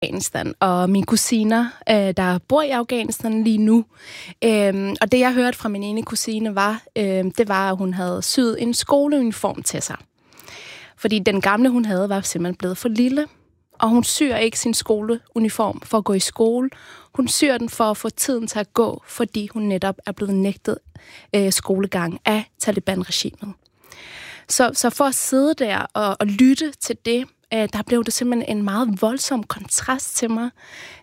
Afghanistan, og mine kusiner, der bor i Afghanistan lige nu. Og det, jeg hørte fra min ene kusine, det var, at hun havde syet en skoleuniform til sig. Fordi den gamle, hun havde, var simpelthen blevet for lille. Og hun syr ikke sin skoleuniform for at gå i skole. Hun syr den for at få tiden til at gå, fordi hun netop er blevet nægtet skolegang af Taliban-regimet. Så for at sidde der og lytte til det, der blev det simpelthen en meget voldsom kontrast til mig.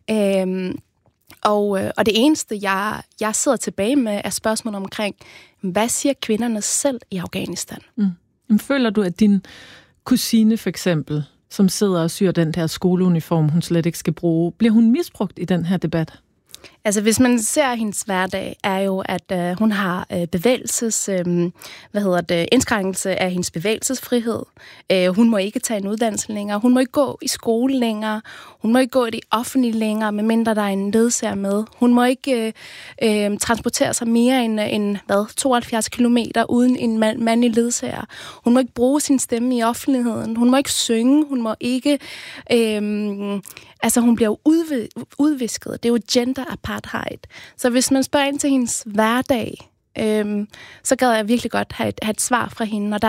Og det eneste, jeg sidder tilbage med, er spørgsmål omkring, hvad siger kvinderne selv i Afghanistan? Føler du, at din kusine for eksempel, som sidder og syr den der skoleuniform, hun slet ikke skal bruge, bliver hun misbrugt i den her debat? Altså, hvis man ser hendes hverdag, er jo, at hun har indskrænkelse af hendes bevægelsesfrihed. Hun må ikke tage en uddannelse længere. Hun må ikke gå i skole længere. Hun må ikke gå i det offentlige længere, medmindre der er en ledsager med. Hun må ikke transportere sig mere end 72 kilometer uden en mandlig ledsager. Hun må ikke bruge sin stemme i offentligheden. Hun må ikke synge. Hun må ikke... hun bliver jo udvisket. Det er jo gender apartheid. Så hvis man spørger ind til hendes hverdag, så gad jeg virkelig godt have et svar fra hende.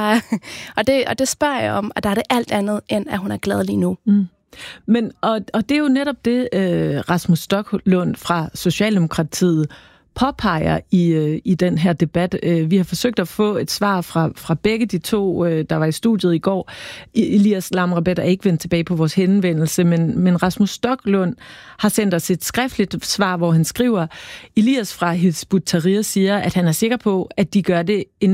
Og det spørger jeg om, og der er det alt andet, end at hun er glad lige nu. Men, og det er jo netop det, Rasmus Stoklund fra Socialdemokratiet påpeger i den her debat. Vi har forsøgt at få et svar fra begge de to, der var i studiet i går. Elias Lamrabet er ikke vendt tilbage på vores henvendelse, men Rasmus Stoklund har sendt os et skriftligt svar, hvor han skriver, Elias fra Hizb ut-Tahrir siger, at han er sikker på, at de gør det en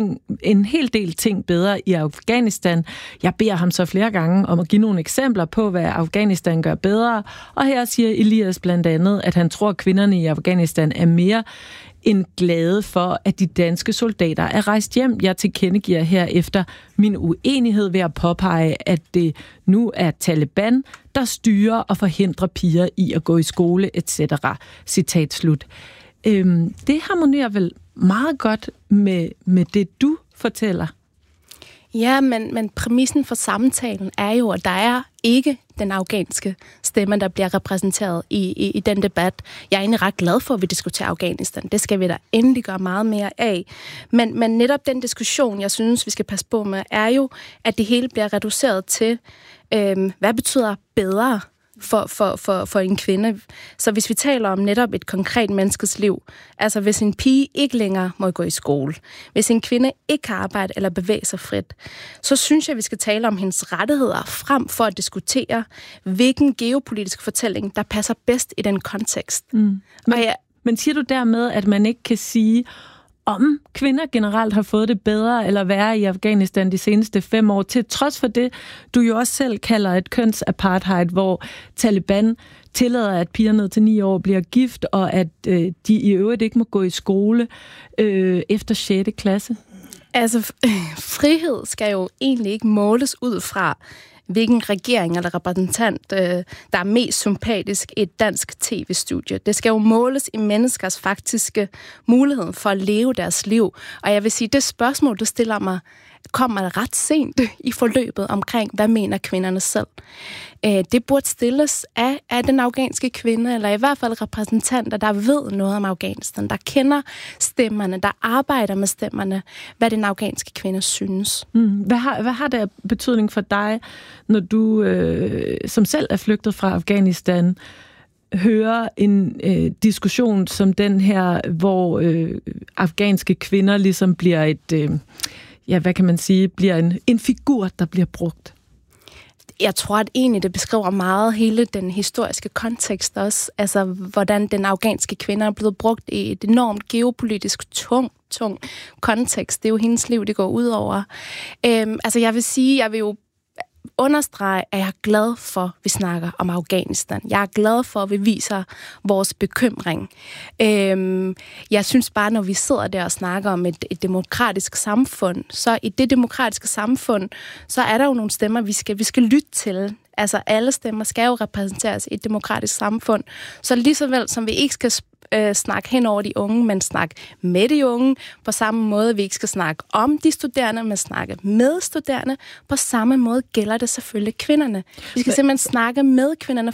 hel del ting bedre i Afghanistan. Jeg beder ham så flere gange om at give nogle eksempler på, hvad Afghanistan gør bedre. Og her siger Elias blandt andet, at han tror, at kvinderne i Afghanistan er mere end glade for, at de danske soldater er rejst hjem. Jeg tilkendegiver herefter min uenighed ved at påpege, at det nu er Taliban, der styrer og forhindrer piger i at gå i skole, etc. Citat slut. Det harmonerer vel meget godt med det, du fortæller? Ja, men præmissen for samtalen er jo, at der er ikke den afghanske stemme, der bliver repræsenteret i den debat. Jeg er egentlig ret glad for, at vi diskuterer Afghanistan. Det skal vi da endelig gøre meget mere af. Men netop den diskussion, jeg synes, vi skal passe på med, er jo, at det hele bliver reduceret til, hvad betyder bedre for en kvinde. Så hvis vi taler om netop et konkret menneskes liv, altså hvis en pige ikke længere må gå i skole, hvis en kvinde ikke kan arbejde eller bevæge sig frit, så synes jeg, vi skal tale om hendes rettigheder frem for at diskutere, hvilken geopolitisk fortælling, der passer bedst i den kontekst. Men siger du dermed, at man ikke kan sige, om kvinder generelt har fået det bedre eller værre i Afghanistan de seneste 5 år, til trods for det, du jo også selv kalder et kønsapartheid, hvor Taliban tillader, at piger ned til 9 år bliver gift, og at de i øvrigt ikke må gå i skole efter 6. klasse? Altså, frihed skal jo egentlig ikke måles ud fra, hvilken regering eller repræsentant, der er mest sympatisk i et dansk tv-studie. Det skal jo måles i menneskers faktiske mulighed for at leve deres liv. Og jeg vil sige, det spørgsmål, du stiller mig, kommer ret sent i forløbet omkring, hvad mener kvinderne selv. Det burde stilles af den afghanske kvinde, eller i hvert fald repræsentanter, der ved noget om Afghanistan, der kender stemmerne, der arbejder med stemmerne, hvad den afghanske kvinde synes. Hvad har det betydning for dig, når du, som selv er flygtet fra Afghanistan, hører en diskussion som den her, hvor afghanske kvinder ligesom bliver et... hvad kan man sige, bliver en figur, der bliver brugt? Jeg tror, at egentlig det beskriver meget hele den historiske kontekst også. Altså, hvordan den afghanske kvinde er blevet brugt i et enormt geopolitisk tung kontekst. Det er jo hendes liv, det går ud over. Jeg vil jo understrege, at jeg er glad for, at vi snakker om Afghanistan. Jeg er glad for, at vi viser vores bekymring. Jeg synes bare, når vi sidder der og snakker om et demokratisk samfund, så i det demokratiske samfund, så er der jo nogle stemmer, vi skal lytte til. Altså, alle stemmer skal jo repræsenteres i et demokratisk samfund. Så lige så vel som vi ikke skal snakke hen over de unge, men snakke med de unge, på samme måde, vi ikke skal snakke om de studerende, men snakke med studerende, på samme måde gælder det selvfølgelig kvinderne. Vi skal simpelthen snakke med kvinderne,